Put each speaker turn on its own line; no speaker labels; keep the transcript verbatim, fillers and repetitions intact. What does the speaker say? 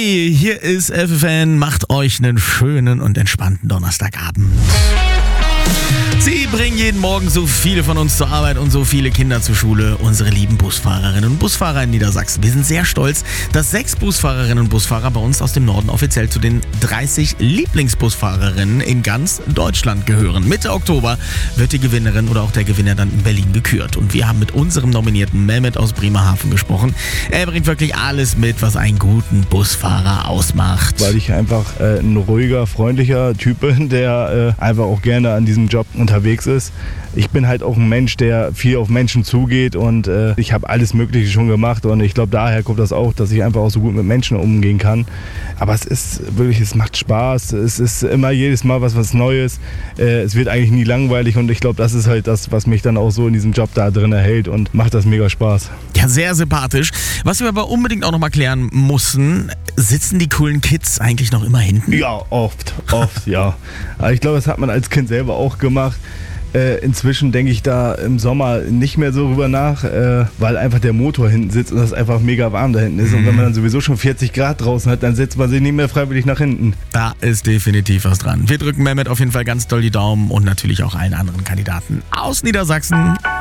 Hey, hier ist F F N. Macht euch einen schönen und entspannten Donnerstagabend. Sie bringen jeden Morgen so viele von uns zur Arbeit und so viele Kinder zur Schule, unsere lieben Busfahrerinnen und Busfahrer in Niedersachsen. Wir sind sehr stolz, dass sechs Busfahrerinnen und Busfahrer bei uns aus dem Norden offiziell zu den dreißig Lieblingsbusfahrerinnen in ganz Deutschland gehören. Mitte Oktober wird die Gewinnerin oder auch der Gewinner dann in Berlin gekürt. Und wir haben mit unserem Nominierten Mehmet aus Bremerhaven gesprochen. Er bringt wirklich alles mit, was einen guten Busfahrer ausmacht.
Weil ich einfach äh, ein ruhiger, freundlicher Typ bin, der äh, einfach auch gerne an diesem Job unterwegs ist. Ich bin halt auch ein Mensch, der viel auf Menschen zugeht und äh, ich habe alles Mögliche schon gemacht und ich glaube, daher kommt das auch, dass ich einfach auch so gut mit Menschen umgehen kann. Aber es ist wirklich, es macht Spaß, es ist immer jedes Mal was, was Neues, äh, es wird eigentlich nie langweilig und ich glaube, das ist halt das, was mich dann auch so in diesem Job da drin erhält und macht das mega Spaß.
Ja, sehr sympathisch. Was wir aber unbedingt auch noch mal klären mussten, sitzen die coolen Kids eigentlich noch immer hinten?
Ja, oft, oft, ja. Aber ich glaube, das hat man als Kind selber auch gemacht. Äh, inzwischen denke ich da im Sommer nicht mehr so drüber nach, äh, weil einfach der Motor hinten sitzt und es einfach mega warm da hinten ist. Mhm. Und wenn man dann sowieso schon vierzig Grad draußen hat, dann setzt man sich nicht mehr freiwillig nach hinten.
Da ist definitiv was dran. Wir drücken Mehmet auf jeden Fall ganz doll die Daumen und natürlich auch allen anderen Kandidaten aus Niedersachsen.